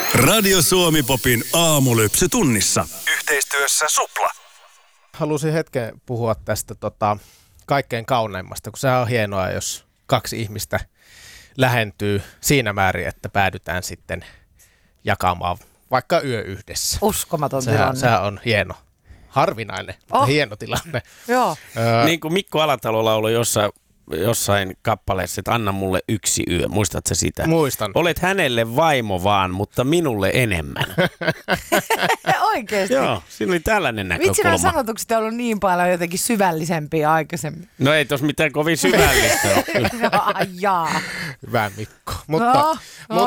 Radio Suomi Popin aamulypsy tunnissa. Yhteistyössä Supla. Halusin hetken puhua tästä kaikkein kauneimmasta, kun sehän on hienoa, jos kaksi ihmistä lähentyy siinä määrin, että päädytään sitten jakamaan vaikka yö yhdessä. Uskomaton tilanne. Sehän on hieno. Harvinainen, mutta hieno tilanne. Joo. Niin kuin Mikko Alatalo lauloi jossain kappaleessa, että anna mulle yksi yö. Muistatko sitä? Muistan. Olet hänelle vaimo vaan, mutta minulle enemmän. Oikeesti? Joo, siinä oli tällainen näkökulma. Vitsi, nämä sanotukset on ollut niin paljon jotenkin syvällisempiä aikaisemmin. No ei tos mitään kovin syvällistä ole kyllä. Jaa. Hyvä Mikko. Mutta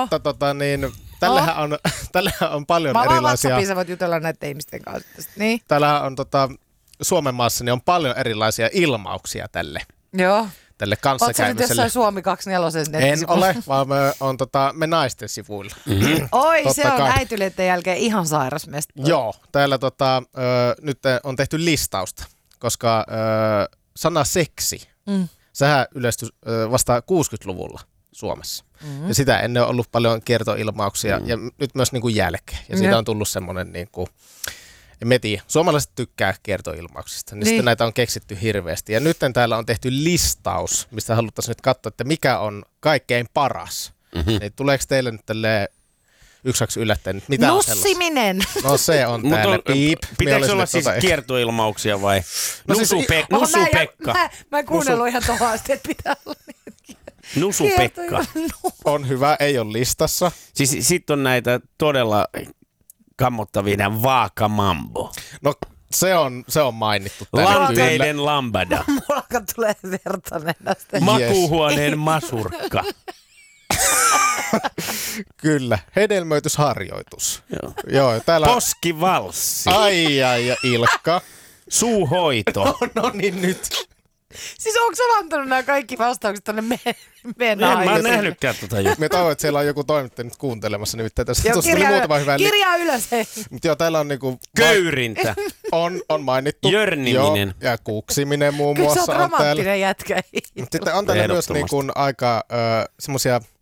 tällähän on paljon erilaisia. WhatsAppiin sä voit jutella näiden ihmisten kanssa tästä. Niin? Tällähän on Suomen maassa niin on paljon erilaisia ilmauksia tälle Joo. Oletko sä nyt kanssakäymiselle. jossain Suomi 24 En ole, vaan me naisten sivuilla. Oi, Totta se on kai. äitylietten jälkeen ihan sairas mesta. Joo, täällä nyt on tehty listausta, koska sana seksi, sehän yleistyi vasta 60-luvulla Suomessa. Ja sitä ennen on ollut paljon kiertoilmauksia ja nyt myös niin kuin jälkeen. Ja siitä on tullut semmoinen, niin kuin, en tiedä, suomalaiset tykkää kiertoilmauksista, niin sitten näitä on keksitty hirveästi. Ja nyt täällä on tehty listaus, mistä haluttaisiin nyt katsoa, että mikä on kaikkein paras. Niin tuleeko teille nyt tälleen yksi yllättäen, mitä on sellaista? Nussiminen! No se on täällä, piip. Pitääkö olla siis kiertoilmauksia vai? Nusu-Pekka. Mä en kuunnellut ihan tohon asti, että pitää olla niin. Nusu-Pekka. On hyvä, ei ole listassa. Siis sit on näitä todella kammottavia Vaakamambo. No se on mainittu täällä. Lanteiden lambada. Mulla tulee verta nenästä. Makuuhuoneen masurkka. Kyllä, hedelmöitysharjoitus. Joo. Täällä Poskivalssi. Ai, Ilkka. Suuhoito. No niin nyt. Siis onko sä antanut nämä kaikki vastaukset tonne meidän En mä oon nähnytkään tota juttua. Me toivon, että siellä on joku toimittaja nyt kuuntelemassa, nimittäin tässä Joo, tuli muutama hyvä. kirjaa ylös, hei. Mutta joo, täällä on niinku... Köyrintä. On mainittu. Jörniminen. Joo, ja kuksiminen muun Kyllä sä muassa oot on täällä. romanttinen jätkä. Mutta sitten on täällä myös Ehdottomasti. niinku aika semmoisia